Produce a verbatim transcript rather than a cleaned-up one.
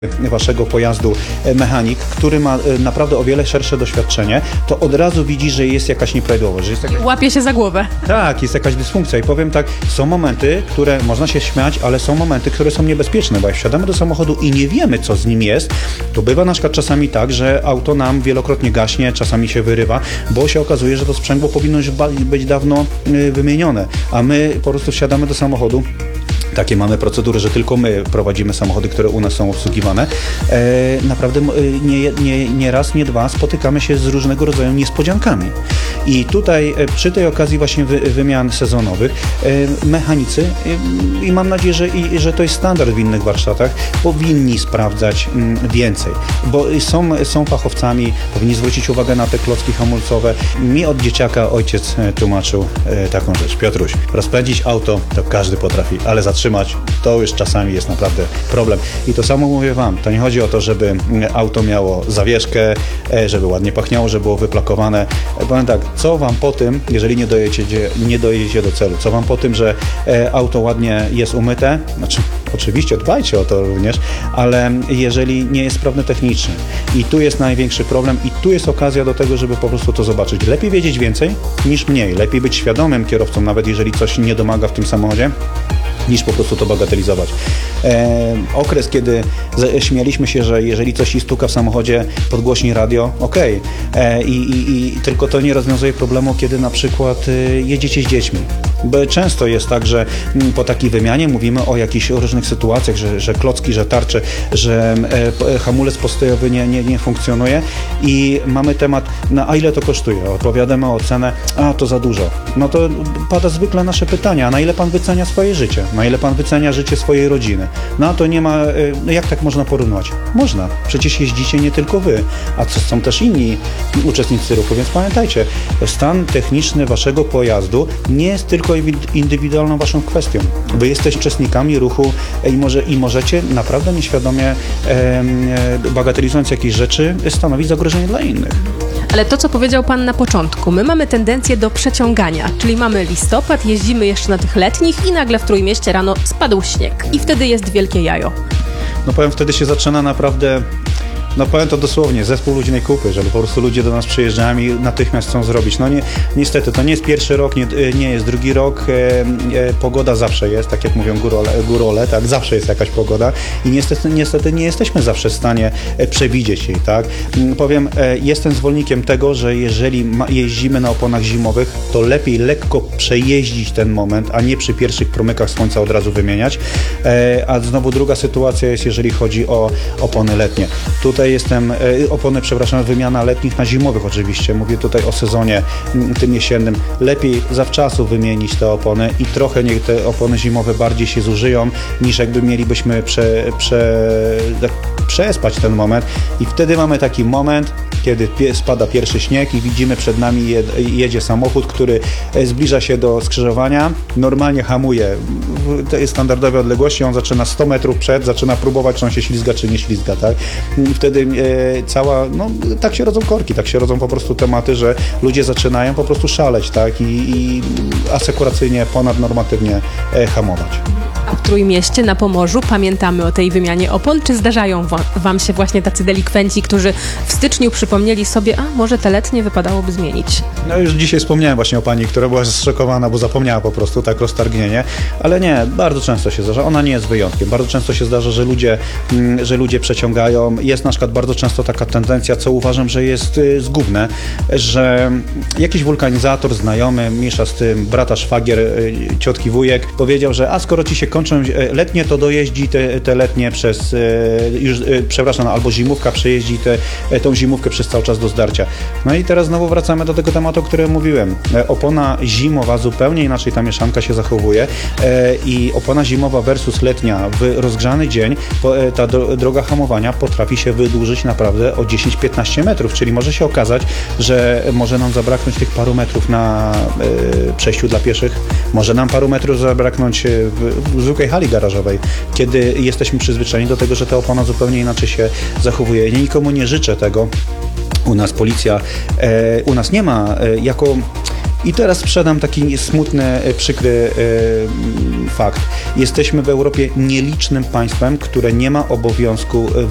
waszego pojazdu mechanik, który ma naprawdę o wiele szersze doświadczenie, to od razu widzi, że jest jakaś nieprawidłowość. Że jest jakaś... Łapie się za głowę. Tak, jest jakaś dysfunkcja i powiem tak, są momenty, które można się śmiać, ale są momenty, które są niebezpieczne, bo jak wsiadamy do samochodu i nie wiemy, co z nim jest, to bywa na przykład czasami tak, że auto nam wielokrotnie gaśnie, czasami się wyrywa, bo się okazuje, że to sprzęgło powinno już być dawno wymienione, a my po prostu wsiadamy do samochodu. Takie mamy procedury, że tylko my prowadzimy samochody, które u nas są obsługiwane. E, naprawdę nie, nie, nie raz, nie dwa spotykamy się z różnego rodzaju niespodziankami. I tutaj przy tej okazji właśnie wy, wymian sezonowych e, mechanicy e, i mam nadzieję, że, i, że to jest standard w innych warsztatach, powinni sprawdzać m, więcej, bo są, są fachowcami, powinni zwrócić uwagę na te klocki hamulcowe. Mi od dzieciaka ojciec tłumaczył e, taką rzecz. Piotruś, rozpędzić auto to każdy potrafi, ale zatrzymać to już czasami jest naprawdę problem. I to samo mówię wam, to nie chodzi o to, żeby auto miało zawieszkę, żeby ładnie pachniało, żeby było wyplakowane. Powiem tak, co wam po tym, jeżeli nie dojedziecie, nie dojedziecie do celu, co wam po tym, że auto ładnie jest umyte, znaczy oczywiście dbajcie o to również, ale jeżeli nie jest sprawne technicznie i tu jest największy problem i tu jest okazja do tego, żeby po prostu to zobaczyć. Lepiej wiedzieć więcej niż mniej. Lepiej być świadomym kierowcą, nawet jeżeli coś nie domaga w tym samochodzie, niż po prostu to bagatelizować. E, okres, kiedy z, śmialiśmy się, że jeżeli coś ci stuka w samochodzie, podgłośnij radio, okej. Okay. I, i, I tylko to nie rozwiązuje problemu, kiedy na przykład y, jedziecie z dziećmi. Bo często jest tak, że m, po takiej wymianie mówimy o jakichś różnych sytuacjach, że, że klocki, że tarcze, że e, hamulec postojowy nie, nie, nie funkcjonuje i mamy temat, no a ile to kosztuje? Opowiadamy o cenę, a to za dużo. No to pada zwykle nasze pytania, a na ile pan wycenia swoje życie? Na ile pan wycenia życie swojej rodziny? No to nie ma, no jak tak można porównywać? Można. Przecież jeździcie nie tylko wy, a co są też inni uczestnicy ruchu, więc pamiętajcie, stan techniczny waszego pojazdu nie jest tylko indywidualną waszą kwestią. Wy jesteście uczestnikami ruchu i, może, i możecie naprawdę nieświadomie, e, bagatelizując jakieś rzeczy, stanowić zagrożenie dla innych. Ale to, co powiedział pan na początku, my mamy tendencję do przeciągania, czyli mamy listopad, jeździmy jeszcze na tych letnich i nagle w Trójmieście rano spadł śnieg i wtedy jest wielkie jajo. No powiem, wtedy się zaczyna naprawdę... No powiem to dosłownie, zespół luźnej kupy, żeby po prostu ludzie do nas przyjeżdżają i natychmiast chcą zrobić. No nie, niestety, to nie jest pierwszy rok, nie, nie jest drugi rok, e, e, pogoda zawsze jest, tak jak mówią górole, górole, tak, zawsze jest jakaś pogoda i niestety, niestety nie jesteśmy zawsze w stanie przewidzieć jej, tak. Powiem, e, jestem zwolennikiem tego, że jeżeli ma, jeździmy na oponach zimowych, to lepiej lekko przejeździć ten moment, a nie przy pierwszych promykach słońca od razu wymieniać. E, a znowu druga sytuacja jest, jeżeli chodzi o opony letnie. Tutaj Tutaj jestem, opony, przepraszam, wymiana letnich na zimowych oczywiście. Mówię tutaj o sezonie tym jesiennym. Lepiej zawczasu wymienić te opony i trochę niech te opony zimowe bardziej się zużyją, niż jakby mielibyśmy prze, prze, przespać ten moment. I wtedy mamy taki moment, kiedy spada pierwszy śnieg i widzimy przed nami jedzie samochód, który zbliża się do skrzyżowania, normalnie hamuje w tej standardowej odległości, on zaczyna sto metrów przed, zaczyna próbować, czy on się ślizga, czy nie ślizga, tak? Wtedy e, cała, no tak się rodzą korki, tak się rodzą po prostu tematy, że ludzie zaczynają po prostu szaleć, tak? I, i asekuracyjnie, ponadnormatywnie e, hamować. A w Trójmieście, na Pomorzu pamiętamy o tej wymianie opon? Czy zdarzają wam się właśnie tacy delikwenci, którzy w styczniu przypomnieli sobie, a może te letnie wypadałoby zmienić? No już dzisiaj wspomniałem właśnie o pani, która była zszokowana, bo zapomniała po prostu, tak roztargnienie, ale nie, bardzo często się zdarza, ona nie jest wyjątkiem. Bardzo często się zdarza, że ludzie, że ludzie przeciągają. Jest na przykład bardzo często taka tendencja, co uważam, że jest zgubne, że jakiś wulkanizator, znajomy, mniejsza z tym, brata szwagier, ciotki wujek, powiedział, że a skoro ci się kończą letnie, to dojeździ te, te letnie przez, już, przepraszam, albo zimówka przejeździ te, tą zimówkę przez cały czas do zdarcia. No i teraz znowu wracamy do tego tematu, o którym mówiłem. Opona zimowa zupełnie inaczej ta mieszanka się zachowuje i opona zimowa versus letnia w rozgrzany dzień, ta droga hamowania potrafi się wydłużyć naprawdę o dziesięć do piętnastu metrów, czyli może się okazać, że może nam zabraknąć tych paru metrów na przejściu dla pieszych, może nam paru metrów zabraknąć w, w zwykłej hali garażowej, kiedy jesteśmy przyzwyczajeni do tego, że ta opona zupełnie inaczej się zachowuje. Ja nikomu nie życzę tego. U nas policja, e, u nas nie ma e, jako... I teraz sprzedam taki smutny, przykry e, fakt. Jesteśmy w Europie nielicznym państwem, które nie ma obowiązku